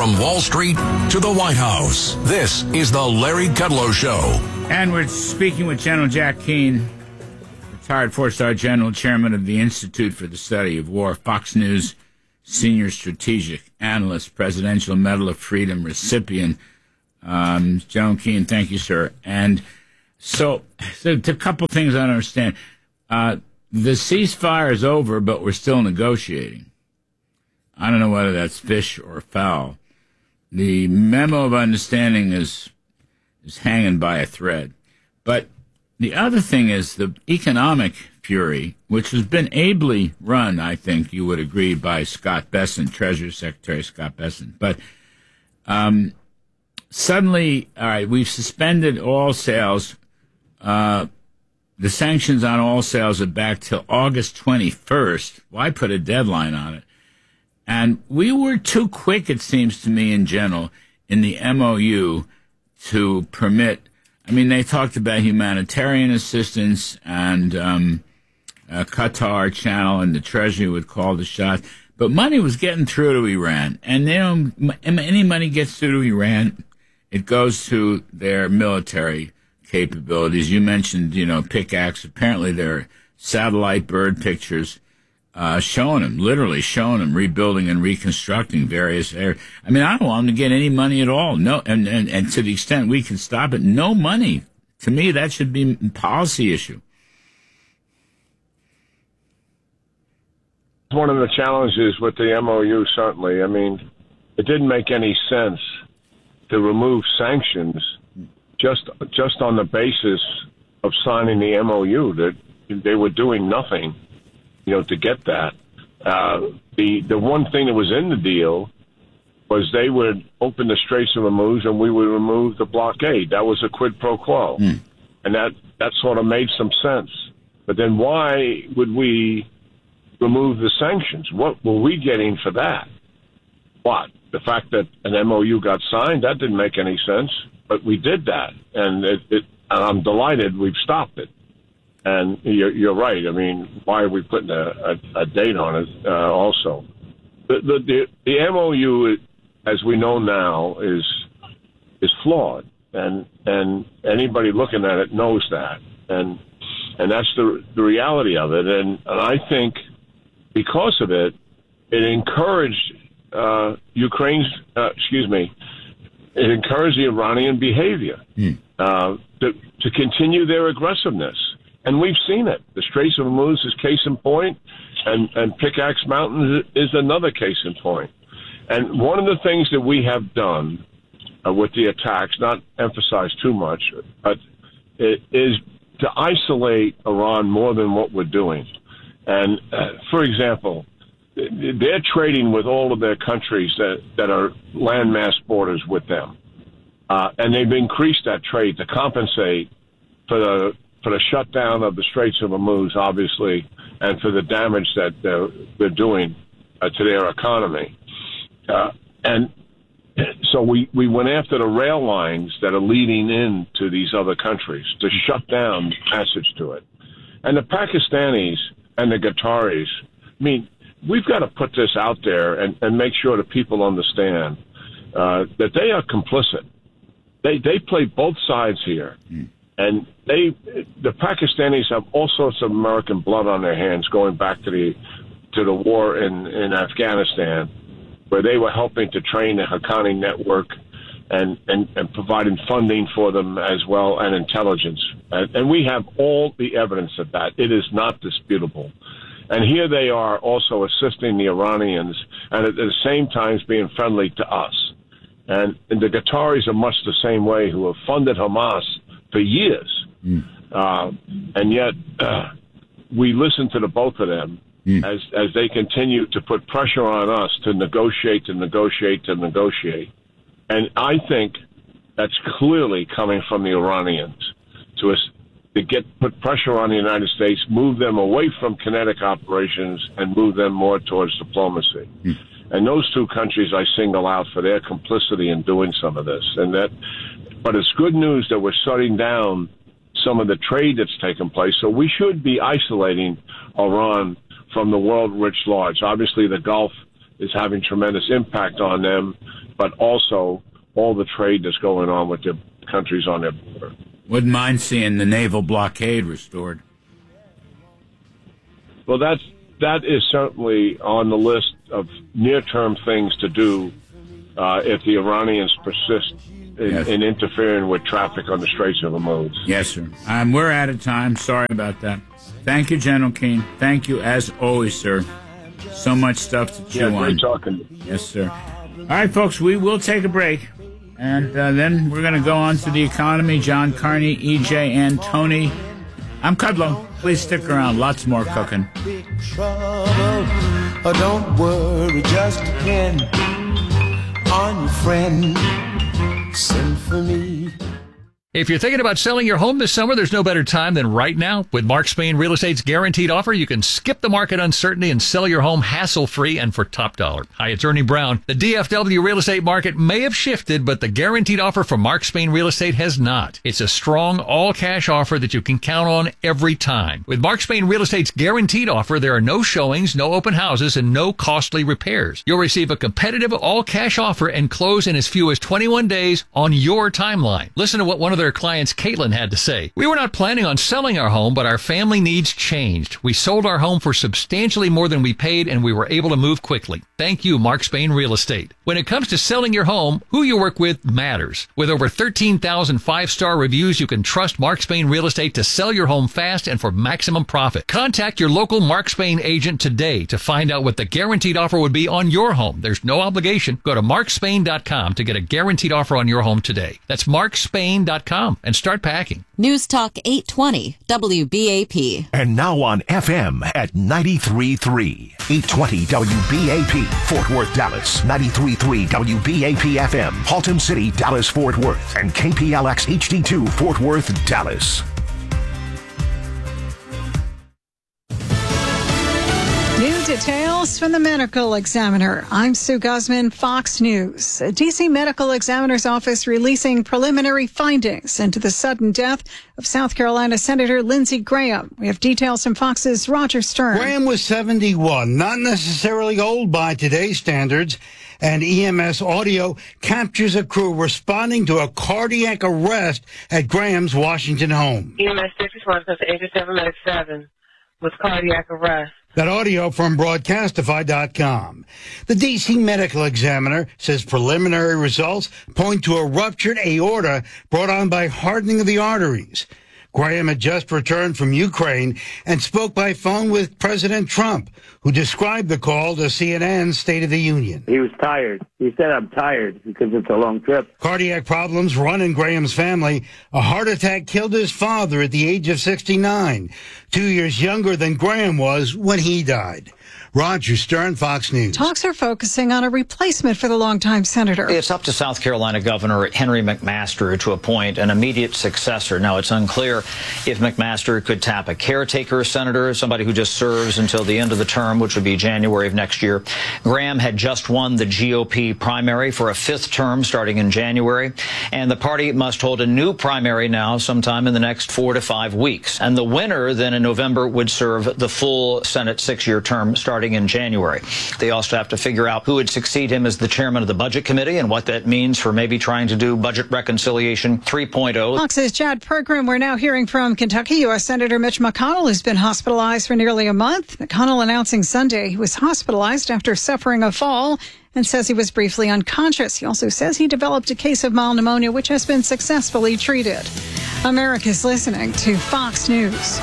From Wall Street to the White House, this is the Larry Kudlow Show. And we're speaking with General Jack Keane, retired four-star general, chairman of the Institute for the Study of War, Fox News senior strategic analyst, Presidential Medal of Freedom recipient. General Keane, thank you, sir. And so a couple things I don't understand. The ceasefire is over, but we're still negotiating. I don't know whether that's fish or fowl. The memo of understanding is hanging by a thread. But the other thing is the economic fury, which has been ably run, I think you would agree, by Scott Bessent, Treasury Secretary Scott Bessent. But suddenly, all right, we've suspended all sales. The sanctions on all sales are back till August 21st. Why put a deadline on it? And we were too quick, it seems to me, in general, in the MOU to permit. I mean, they talked about humanitarian assistance and Qatar Channel, and the Treasury would call the shots. But money was getting through to Iran. And any money gets through to Iran, it goes to their military capabilities. You mentioned, pickaxe. Apparently there are satellite bird pictures literally showing them rebuilding and reconstructing various areas. I mean, I don't want them to get any money at all. No, and to the extent we can stop it, no money. To me, that should be a policy issue. One of the challenges with the MOU, certainly. I mean, it didn't make any sense to remove sanctions just on the basis of signing the MOU, that they were doing nothing, to get that. The one thing that was in the deal was they would open the Straits of Hormuz and we would remove the blockade. That was a quid pro quo. And that sort of made some sense. But then why would we remove the sanctions? What were we getting for that? What? The fact that an MOU got signed, that didn't make any sense. But we did that. And I'm delighted we've stopped it. And you're right. I mean, why are we putting a date on it? Also, the MOU, as we know now, is flawed, and anybody looking at it knows that, and that's the reality of it. And I think because of it, it encouraged it encouraged the Iranian behavior to continue their aggressiveness. And we've seen it. The Straits of Hormuz is case in point, and Pickaxe Mountain is another case in point. And one of the things that we have done with the attacks, not emphasize too much, but it is to isolate Iran more than what we're doing. And, for example, they're trading with all of their countries that are landmass borders with them. And they've increased that trade to compensate for the shutdown of the Straits of Hormuz, obviously, and for the damage that they're doing to their economy. And so we went after the rail lines that are leading into these other countries to shut down passage to it. And the Pakistanis and the Qataris, I mean, we've got to put this out there and make sure that people understand that they are complicit. They play both sides here. And the Pakistanis have all sorts of American blood on their hands going back to the war in Afghanistan, where they were helping to train the Haqqani network and providing funding for them as well, and intelligence. And we have all the evidence of that. It is not disputable. And here they are also assisting the Iranians and at the same time being friendly to us. And the Qataris are much the same way, who have funded Hamas for years. And yet we listen to the both of them as they continue to put pressure on us to negotiate. And I think that's clearly coming from the Iranians to put pressure on the United States, move them away from kinetic operations and move them more towards diplomacy. And those two countries I single out for their complicity in doing some of this. But it's good news that we're shutting down some of the trade that's taken place. So we should be isolating Iran from the world writ large. Obviously, the Gulf is having tremendous impact on them. but also all the trade that's going on with the countries on their border. Wouldn't mind seeing the naval blockade restored. Well, that is certainly on the list of near-term things to do if the Iranians persist in interfering with traffic on the Straits of Hormuz. Yes, sir. We're out of time. Sorry about that. Thank you, General Keane. Thank you, as always, sir. So much stuff to chew on. Great talking. Yes, sir. All right, folks, we will take a break. And then we're going to go on to the economy. John Carney, EJ, and Tony. I'm Kudlow. Please stick around. Lots more cooking. Big trouble. Oh, don't worry, just depend on your friend. Symphony. If you're thinking about selling your home this summer, there's no better time than right now. With Mark Spain Real Estate's guaranteed offer, you can skip the market uncertainty and sell your home hassle-free and for top dollar. Hi, it's Ernie Brown. The DFW real estate market may have shifted, but the guaranteed offer from Mark Spain Real Estate has not. It's a strong, all-cash offer that you can count on every time. With Mark Spain Real Estate's guaranteed offer, there are no showings, no open houses, and no costly repairs. You'll receive a competitive, all-cash offer and close in as few as 21 days on your timeline. Listen to what one of their clients, Caitlin, had to say. We were not planning on selling our home, but our family needs changed. We sold our home for substantially more than we paid, and we were able to move quickly. Thank you, Mark Spain Real Estate. When it comes to selling your home, who you work with matters. With over 13,000 five-star reviews, you can trust Mark Spain Real Estate to sell your home fast and for maximum profit. Contact your local Mark Spain agent today to find out what the guaranteed offer would be on your home. There's no obligation. Go to markspain.com to get a guaranteed offer on your home today. That's markspain.com and start packing. News Talk 820 WBAP. And now on FM at 93.3. 820 WBAP, Fort Worth, Dallas. 93.3 WBAP FM, Haltom City, Dallas, Fort Worth. And KPLX HD2, Fort Worth, Dallas. New details from the medical examiner. I'm Sue Guzman, Fox News. A D.C. medical examiner's office releasing preliminary findings into the sudden death of South Carolina Senator Lindsey Graham. We have details from Fox's Roger Stern. Graham was 71, not necessarily old by today's standards, and EMS audio captures a crew responding to a cardiac arrest at Graham's Washington home. EMS 6 says 8707 with cardiac arrest. That audio from Broadcastify.com. The D.C. medical examiner says preliminary results point to a ruptured aorta brought on by hardening of the arteries. Graham had just returned from Ukraine and spoke by phone with President Trump, who described the call to CNN's State of the Union. He was tired. He said, I'm tired because it's a long trip. Cardiac problems run in Graham's family. A heart attack killed his father at the age of 69, 2 years younger than Graham was when he died. Roger Stern, Fox News. Talks are focusing on a replacement for the longtime senator. It's up to South Carolina Governor Henry McMaster to appoint an immediate successor. Now, it's unclear if McMaster could tap a caretaker senator, somebody who just serves until the end of the term, which would be January of next year. Graham had just won the GOP primary for a fifth term starting in January, and the party must hold a new primary now sometime in the next 4 to 5 weeks. And the winner then in November would serve the full Senate 6-year term starting in January. They also have to figure out who would succeed him as the chairman of the Budget Committee and what that means for maybe trying to do budget reconciliation 3.0. Fox's Chad Pergram. We're now hearing from Kentucky. U.S. Senator Mitch McConnell has been hospitalized for nearly a month. McConnell announcing Sunday he was hospitalized after suffering a fall and says he was briefly unconscious. He also says he developed a case of mild pneumonia, which has been successfully treated. America's listening to Fox News.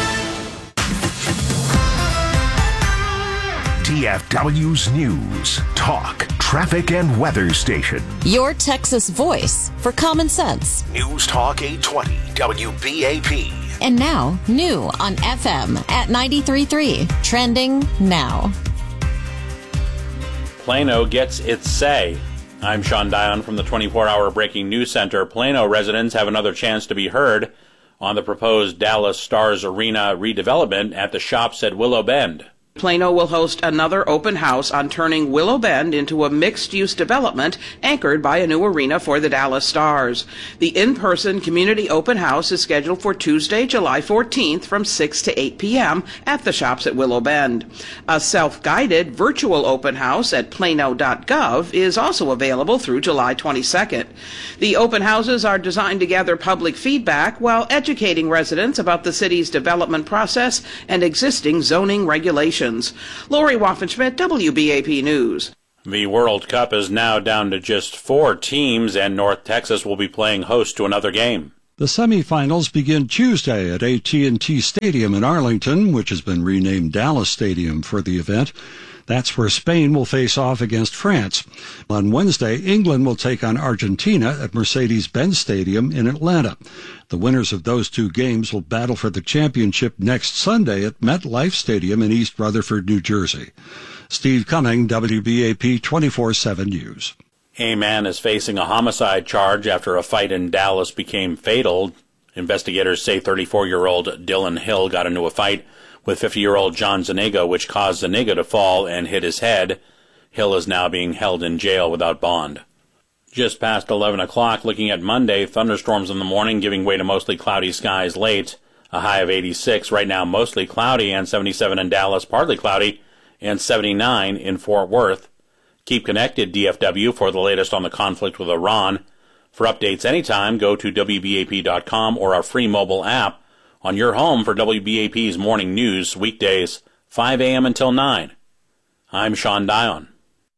DFW's News, Talk, Traffic, and Weather Station. Your Texas voice for common sense. News Talk 820 WBAP. And now, new on FM at 93.3. Trending now. Plano gets its say. I'm Sean Dion from the 24-hour Breaking News Center. Plano residents have another chance to be heard on the proposed Dallas Stars Arena redevelopment at the Shops at Willow Bend. Plano will host another open house on turning Willow Bend into a mixed-use development anchored by a new arena for the Dallas Stars. The in-person community open house is scheduled for Tuesday, July 14th from 6 to 8 p.m. at the shops at Willow Bend. A self-guided virtual open house at plano.gov is also available through July 22nd. The open houses are designed to gather public feedback while educating residents about the city's development process and existing zoning regulations. Lori Waffenschmidt, WBAP News. The World Cup is now down to just 4 teams, and North Texas will be playing host to another game. The semifinals begin Tuesday at AT&T Stadium in Arlington, which has been renamed Dallas Stadium for the event. That's where Spain will face off against France. On Wednesday, England will take on Argentina at Mercedes-Benz Stadium in Atlanta. The winners of those 2 games will battle for the championship next Sunday at MetLife Stadium in East Rutherford, New Jersey. Steve Cumming, WBAP 24/7 News. A man is facing a homicide charge after a fight in Dallas became fatal. Investigators say 34-year-old Dylan Hill got into a fight with 50-year-old John Zuniga, which caused Zuniga to fall and hit his head. Hill is now being held in jail without bond. Just past 11 o'clock, looking at Monday, thunderstorms in the morning giving way to mostly cloudy skies late. A high of 86. Right now, mostly cloudy and 77 in Dallas, partly cloudy, and 79 in Fort Worth. Keep connected, DFW, for the latest on the conflict with Iran. For updates anytime, go to WBAP.com or our free mobile app on your home for WBAP's morning news, weekdays, 5 a.m. until 9. I'm Sean Dion.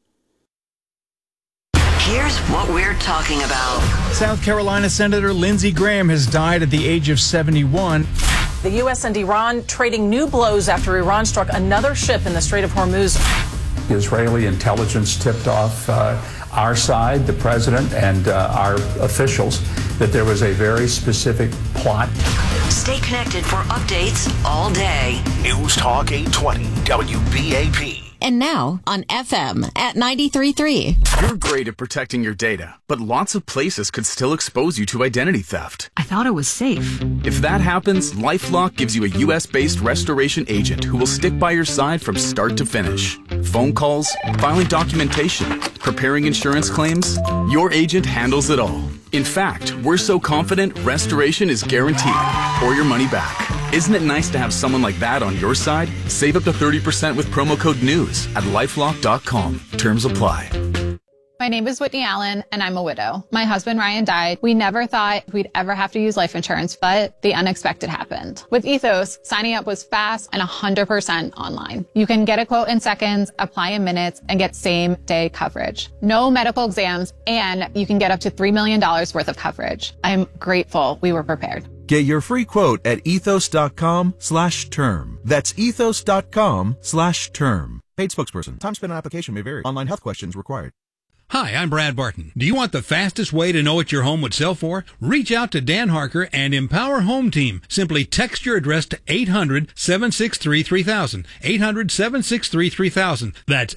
Here's what we're talking about. South Carolina Senator Lindsey Graham has died at the age of 71. The U.S. and Iran trading new blows after Iran struck another ship in the Strait of Hormuz. Israeli intelligence tipped off our side, the president, and our officials that there was a very specific plot. Stay connected for updates all day. News Talk 820 WBAP. And now on FM at 93.3. You're great at protecting your data, but lots of places could still expose you to identity theft. I thought it was safe. If that happens, LifeLock gives you a U.S.-based restoration agent who will stick by your side from start to finish. Phone calls, filing documentation, preparing insurance claims, your agent handles it all. In fact, we're so confident restoration is guaranteed or your money back. Isn't it nice to have someone like that on your side? Save up to 30% with promo code NEWS at LifeLock.com. Terms apply. My name is Whitney Allen, and I'm a widow. My husband, Ryan, died. We never thought we'd ever have to use life insurance, but the unexpected happened. With Ethos, signing up was fast and 100% online. You can get a quote in seconds, apply in minutes, and get same-day coverage. No medical exams, and you can get up to $3 million worth of coverage. I'm grateful we were prepared. Get your free quote at ethos.com/term. That's ethos.com/term. Paid spokesperson. Time spent on application may vary. Online health questions required. Hi, I'm Brad Barton. Do you want the fastest way to know what your home would sell for? Reach out to Dan Harker and Empower Home Team. Simply text your address to 800-763-3000. 800-763-3000. That's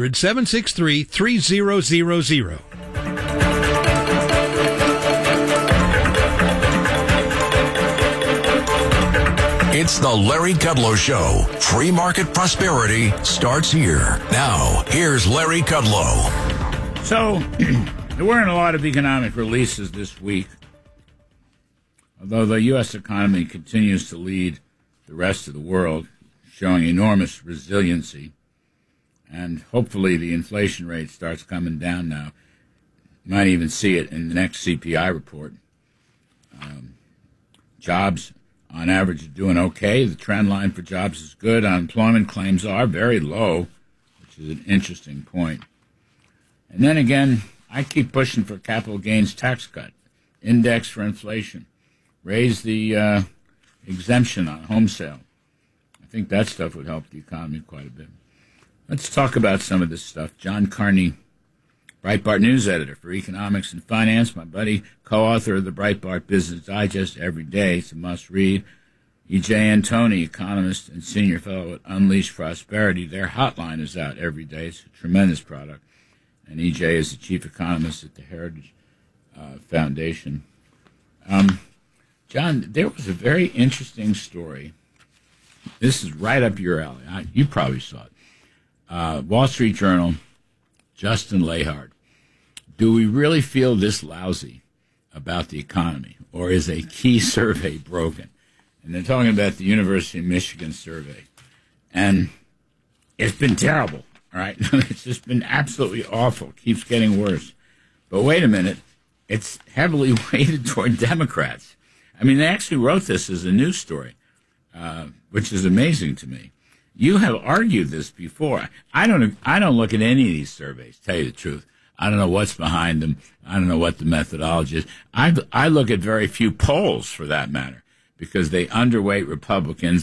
800-763-3000. It's the Larry Kudlow Show. Free market prosperity starts here. Now, here's Larry Kudlow. So, there weren't a lot of economic releases this week, although the U.S. economy continues to lead the rest of the world, showing enormous resiliency, and hopefully the inflation rate starts coming down now. You might even see it in the next CPI report. Jobs, on average, are doing okay. The trend line for jobs is good. Unemployment claims are very low, which is an interesting point. And then again, I keep pushing for capital gains tax cut, index for inflation, raise the exemption on home sale. I think that stuff would help the economy quite a bit. Let's talk about some of this stuff. John Carney, Breitbart news editor for economics and finance, my buddy, co-author of the Breitbart Business Digest every day. It's a must-read. E.J. Antoni, economist and senior fellow at Unleash Prosperity. Their hotline is out every day. It's a tremendous product. And E.J. is the chief economist at the Heritage Foundation. John, there was a very interesting story This is right up your alley. You probably saw it. Wall Street Journal, Justin Lahart. Do we really feel this lousy about the economy, or is a key survey broken? And they're talking about the University of Michigan survey. And it's been terrible, all right? It's just been absolutely awful. It keeps getting worse. But wait a minute. It's heavily weighted toward Democrats. I mean, they actually wrote this as a news story, which is amazing to me. You have argued this before. I don't look at any of these surveys, tell you the truth. I don't know what's behind them. I don't know what the methodology is. I look at very few polls, for that matter, because they underweight Republicans.